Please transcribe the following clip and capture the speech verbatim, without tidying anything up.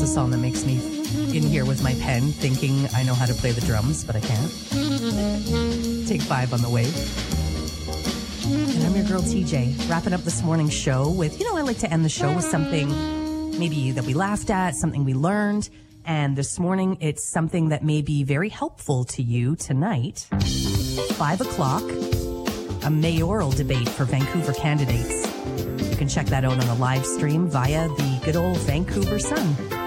song that makes me in here with my pen thinking I know how to play the drums, but I can't. Take five on the way. And I'm your girl T J, wrapping up this morning's show with, you know, I like to end the show with something maybe that we laughed at, something we learned. And this morning, it's something that may be very helpful to you tonight. Five o'clock, a mayoral debate for Vancouver candidates. You can check that out on the live stream via the good old Vancouver Sun.